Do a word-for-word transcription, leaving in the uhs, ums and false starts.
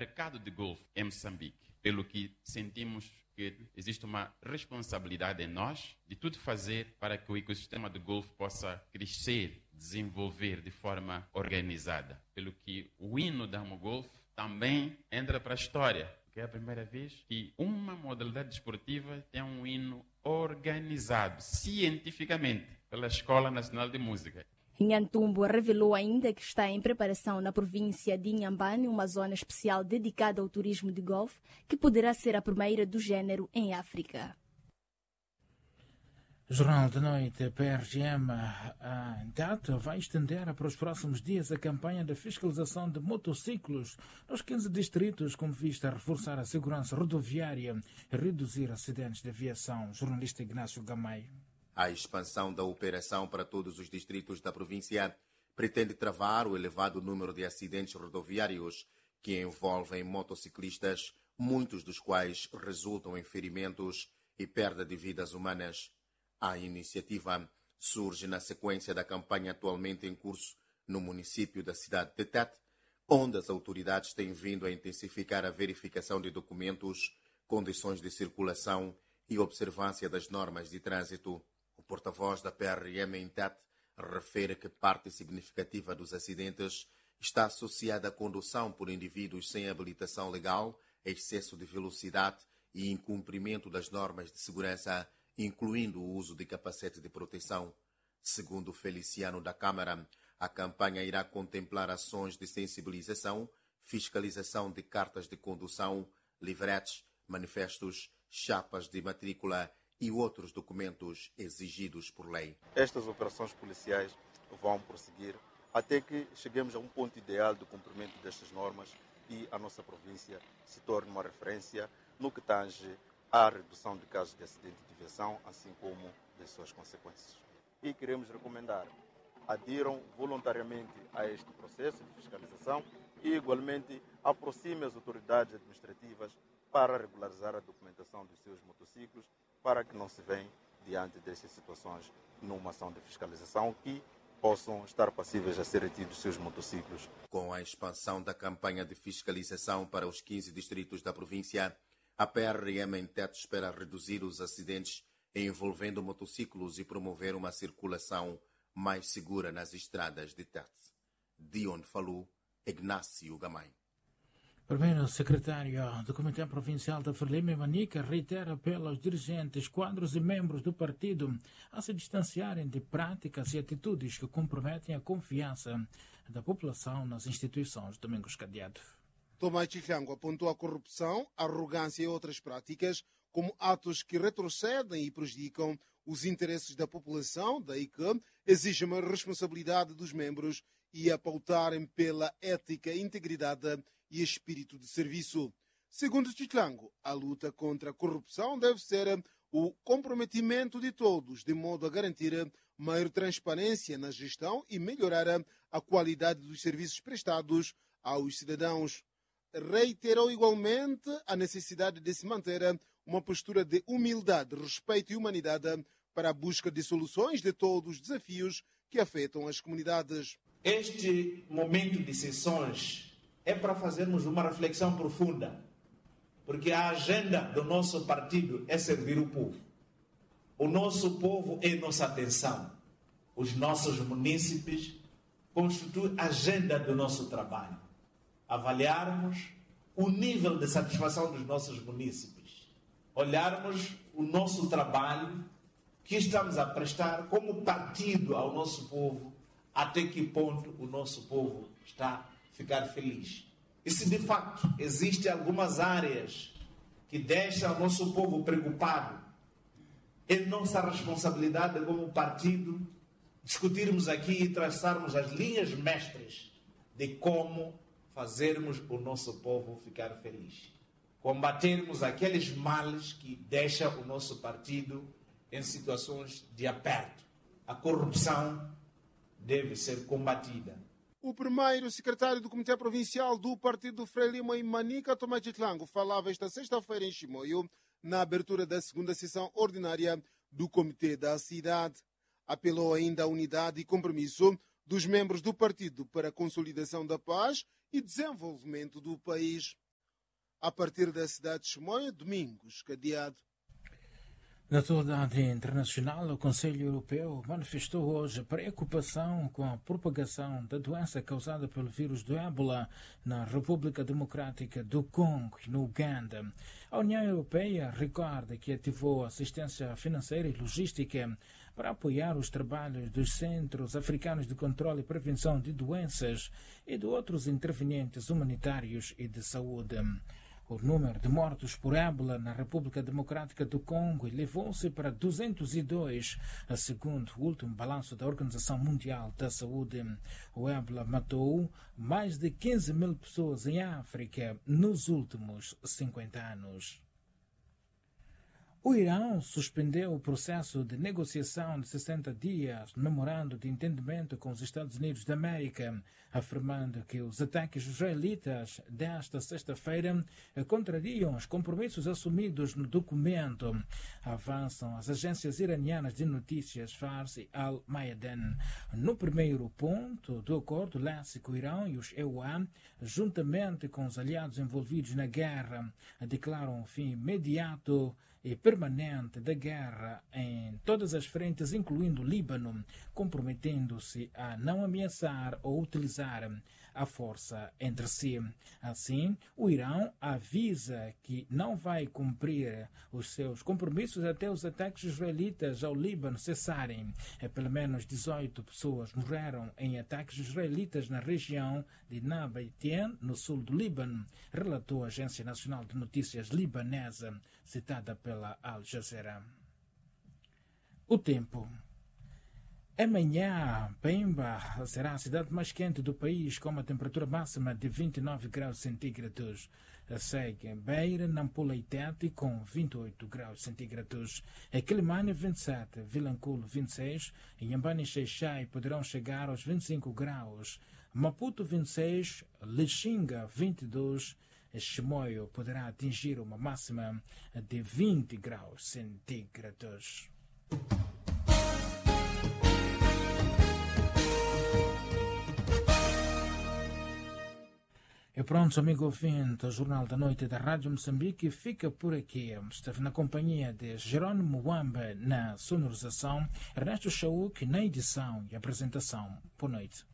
mercado de golfe em Moçambique, pelo que sentimos que existe uma responsabilidade em nós de tudo fazer para que o ecossistema do golfe possa crescer, desenvolver de forma organizada. Pelo que o hino da Amogolf também entra para a história, porque é a primeira vez que uma modalidade desportiva tem um hino organizado cientificamente pela Escola Nacional de Música. Nhantumbo revelou ainda que está em preparação na província de Inhambane uma zona especial dedicada ao turismo de golfe, que poderá ser a primeira do género em África. Jornal da Noite, P R G M, a data vai estender para os próximos dias a campanha de fiscalização de motociclos nos quinze distritos, com vista a reforçar a segurança rodoviária e reduzir acidentes de aviação. Jornalista Ignácio Gamay. A expansão da operação para todos os distritos da província pretende travar o elevado número de acidentes rodoviários que envolvem motociclistas, muitos dos quais resultam em ferimentos e perda de vidas humanas. A iniciativa surge na sequência da campanha atualmente em curso no município da cidade de Tete, onde as autoridades têm vindo a intensificar a verificação de documentos, condições de circulação e observância das normas de trânsito. O porta-voz da P R M em Tete refere que parte significativa dos acidentes está associada à condução por indivíduos sem habilitação legal, excesso de velocidade e incumprimento das normas de segurança, incluindo o uso de capacete de proteção. Segundo Feliciano da Câmara, a campanha irá contemplar ações de sensibilização, fiscalização de cartas de condução, livretes, manifestos, chapas de matrícula e outros documentos exigidos por lei. Estas operações policiais vão prosseguir até que cheguemos a um ponto ideal do cumprimento destas normas e a nossa província se torne uma referência no que tange à redução de casos de acidente de aviação, assim como das suas consequências. E queremos recomendar, adiram voluntariamente a este processo de fiscalização e, igualmente, aproximem as autoridades administrativas para regularizar a documentação dos seus motociclos, para que não se venham diante destas situações numa ação de fiscalização que possam estar passíveis a ser retidos seus motociclos. Com a expansão da campanha de fiscalização para os quinze distritos da província, a P R M em Tete espera reduzir os acidentes envolvendo motociclos e promover uma circulação mais segura nas estradas de Tete. De onde falou Ignácio Gamay. Primeiro secretário do Comitê Provincial da Frelimo Manica reitera apelo aos dirigentes, quadros e membros do partido a se distanciarem de práticas e atitudes que comprometem a confiança da população nas instituições. Domingos Cadeado. Tomás Chichango apontou a corrupção, a arrogância e outras práticas como atos que retrocedem e prejudicam os interesses da população, daí que exige uma responsabilidade dos membros e a pautarem pela ética, integridade e espírito de serviço. Segundo Chichango, a luta contra a corrupção deve ser o comprometimento de todos, de modo a garantir maior transparência na gestão e melhorar a qualidade dos serviços prestados aos cidadãos. Reiterou igualmente a necessidade de se manter uma postura de humildade, respeito e humanidade para a busca de soluções de todos os desafios que afetam as comunidades. Este momento de sessões é para fazermos uma reflexão profunda, porque a agenda do nosso partido é servir o povo. O nosso povo é nossa atenção. Os nossos munícipes constituem a agenda do nosso trabalho. Avaliarmos o nível de satisfação dos nossos munícipes. Olharmos o nosso trabalho que estamos a prestar como partido ao nosso povo, até que ponto o nosso povo está a ficar feliz. E se de facto existem algumas áreas que deixam o nosso povo preocupado, é nossa responsabilidade como partido discutirmos aqui e traçarmos as linhas mestras de como fazermos o nosso povo ficar feliz. Combatermos aqueles males que deixam o nosso partido em situações de aperto. A corrupção deve ser combatida. O primeiro secretário do Comitê Provincial do Partido Frelimo em Manica, Tomás Chichango, falava esta sexta-feira em Chimoio, na abertura da segunda sessão ordinária do Comitê da Cidade. Apelou ainda à unidade e compromisso dos membros do partido para a consolidação da paz e desenvolvimento do país. a partir da cidade de Chimoio, Domingos Cadeado. Na atualidade internacional, o Conselho Europeu manifestou hoje preocupação com a propagação da doença causada pelo vírus do ébola na República Democrática do Congo e no Uganda. A União Europeia recorda que ativou assistência financeira e logística para apoiar os trabalhos dos Centros Africanos de Controle e Prevenção de Doenças e de outros intervenientes humanitários e de saúde. O número de mortos por ébola na República Democrática do Congo elevou-se para duzentos e dois, segundo o último balanço da Organização Mundial da Saúde. O ébola matou mais de quinze mil pessoas em África nos últimos cinquenta anos. O Irão suspendeu o processo de negociação de sessenta dias no memorando de entendimento com os Estados Unidos da América, afirmando que os ataques israelitas desta sexta-feira contrariam os compromissos assumidos no documento. Avançam as agências iranianas de notícias Fars e Al-Mayadin. No primeiro ponto do acordo, o Irão e os E U A, juntamente com os aliados envolvidos na guerra, declaram um fim imediato e permanente da guerra em todas as frentes, incluindo o Líbano, comprometendo-se a não ameaçar ou utilizar a força entre si. Assim, o Irão avisa que não vai cumprir os seus compromissos até os ataques israelitas ao Líbano cessarem. Pelo menos dezoito pessoas morreram em ataques israelitas na região de Nabaitian, no sul do Líbano, relatou a Agência Nacional de Notícias libanesa, citada pela Al Jazeera. O tempo. Amanhã, Pemba será a cidade mais quente do país, com uma temperatura máxima de vinte e nove graus centígrados. Segue Beira, Nampula e Tete, com vinte e oito graus centígrados. Quelimane, vinte e sete, Vilanculo, vinte e seis, Inhambane e Xai-Xai poderão chegar aos vinte e cinco graus. Maputo, vinte e seis, Lixinga, vinte e dois, Chimoio poderá atingir uma máxima de vinte graus centígrados. E pronto, amigo ouvinte, o Jornal da Noite da Rádio Moçambique fica por aqui. Esteve na companhia de Jerônimo Wamba na sonorização, Ernesto Chauk na edição e apresentação. Boa noite.